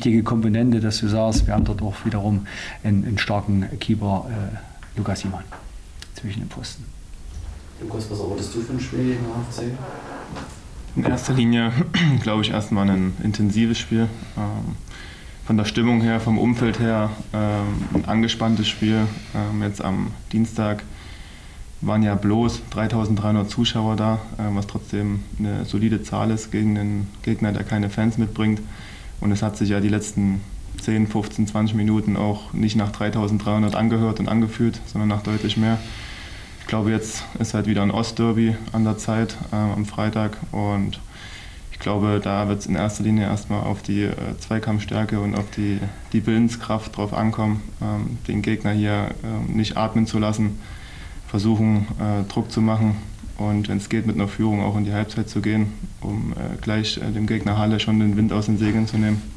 wichtige Komponente, dass du sagst, wir haben dort auch wiederum einen starken Keeper, Lukas Siemann, zwischen den Pfosten. Lukas, was erwartest du von Spiel gegen HFC? In erster Linie glaube ich erstmal ein intensives Spiel. Von der Stimmung her, vom Umfeld her, ein angespanntes Spiel. Jetzt am Dienstag waren ja bloß 3.300 Zuschauer da, was trotzdem eine solide Zahl ist gegen einen Gegner, der keine Fans mitbringt. Und es hat sich ja die letzten 10, 15, 20 Minuten auch nicht nach 3.300 angehört und angefühlt, sondern nach deutlich mehr. Ich glaube, jetzt ist halt wieder ein Ostderby an der Zeit am Freitag und ich glaube, da wird es in erster Linie erstmal auf die Zweikampfstärke und auf die Willenskraft drauf ankommen, den Gegner hier nicht atmen zu lassen, versuchen Druck zu machen und wenn es geht mit einer Führung auch in die Halbzeit zu gehen, um gleich dem Gegner Halle schon den Wind aus den Segeln zu nehmen.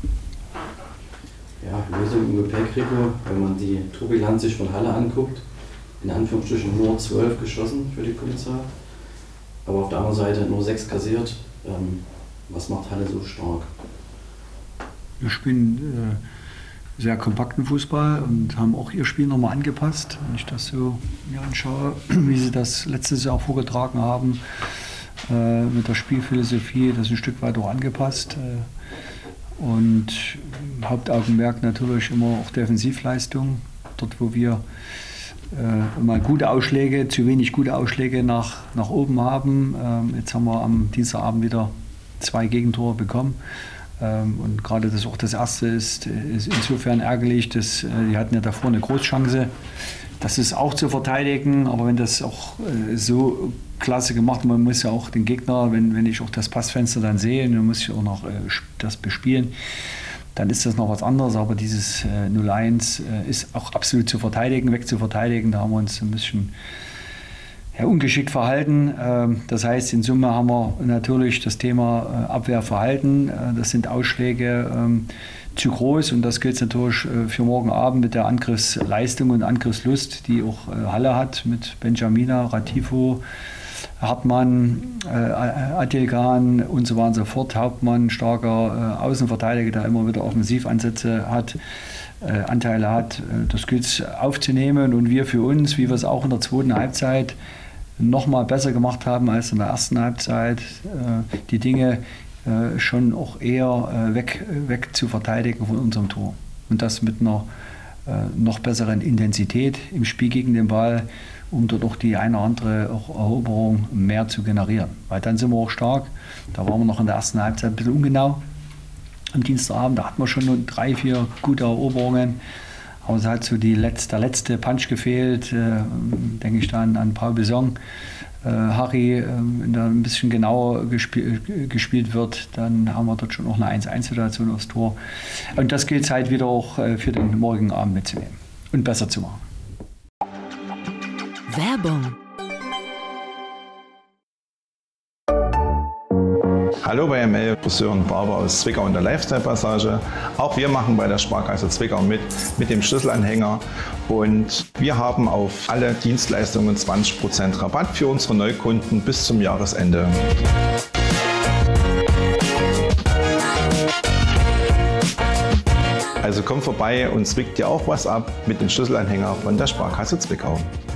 Ja, Lösung im Gepäck, Rico, wenn man die Torbilanz sich von Halle anguckt, in Anführungsstrichen nur 12 geschossen für die Polizei, aber auf der anderen Seite nur 6 kassiert. Was macht Halle so stark? Wir spielen sehr kompakten Fußball und haben auch ihr Spiel nochmal angepasst. Wenn ich das so mir anschaue, wie sie das letztes Jahr vorgetragen haben, mit der Spielphilosophie, das ein Stück weit auch angepasst. Und Hauptaugenmerk natürlich immer auch Defensivleistung. Dort, wo wir mal gute Ausschläge, zu wenig gute Ausschläge nach oben haben. Jetzt haben wir am Dienstagabend wieder 2 Gegentore bekommen. Und gerade das auch das erste ist insofern ärgerlich, dass die hatten ja davor eine Großchance. Das ist auch zu verteidigen, aber wenn das auch so klasse gemacht wird, man muss ja auch den Gegner, wenn ich auch das Passfenster dann sehe, dann muss ich auch noch das bespielen, dann ist das noch was anderes, aber dieses 0-1 ist auch absolut zu verteidigen, wegzuverteidigen. Da haben wir uns ein bisschen ungeschickt verhalten. Das heißt, in Summe haben wir natürlich das Thema Abwehrverhalten. Das sind Ausschläge zu groß und das gilt natürlich für morgen Abend mit der Angriffsleistung und Angriffslust, die auch Halle hat mit Benjamina, Ratifo, Hartmann, Adilgan und so weiter und so fort. Hauptmann, starker Außenverteidiger, der immer wieder Offensivansätze hat, Anteile hat. Das gilt es aufzunehmen und wir für uns, wie wir es auch in der zweiten Halbzeit noch mal besser gemacht haben als in der ersten Halbzeit, die Dinge schon auch eher weg zu verteidigen von unserem Tor. Und das mit einer noch besseren Intensität im Spiel gegen den Ball, um dort auch die eine oder andere auch Eroberung mehr zu generieren. Weil dann sind wir auch stark. Da waren wir noch in der ersten Halbzeit ein bisschen ungenau. Am Dienstagabend, da hatten wir schon nur 3, 4 gute Eroberungen. Aber es hat so der letzte Punch gefehlt, denke ich dann an Paul Besson. Harry, wenn da ein bisschen genauer gespielt wird, dann haben wir dort schon noch eine 1-1-Situation aufs Tor. Und das gilt es halt wieder auch für den morgigen Abend mitzunehmen und besser zu machen. Werbung. Hallo bei ML, Friseur und Barber aus Zwickau und der Lifestyle-Passage. Auch wir machen bei der Sparkasse Zwickau mit dem Schlüsselanhänger. Und wir haben auf alle Dienstleistungen 20% Rabatt für unsere Neukunden bis zum Jahresende. Also komm vorbei und zwickt dir auch was ab mit dem Schlüsselanhänger von der Sparkasse Zwickau.